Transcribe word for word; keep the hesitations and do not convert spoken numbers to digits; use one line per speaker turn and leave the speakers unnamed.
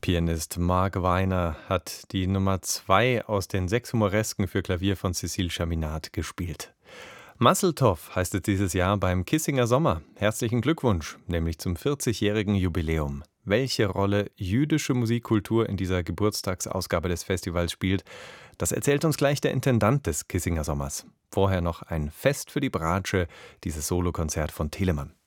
Pianist Mark Weiner hat die Nummer zwei aus den sechs Humoresken für Klavier von Cécile Chaminade gespielt. Mazel Tov heißt es dieses Jahr beim Kissinger Sommer. Herzlichen Glückwunsch, nämlich zum vierzigjährigen Jubiläum. Welche Rolle jüdische Musikkultur in dieser Geburtstagsausgabe des Festivals spielt, das erzählt uns gleich der Intendant des Kissinger Sommers. Vorher noch ein Fest für die Bratsche, dieses Solokonzert von Telemann.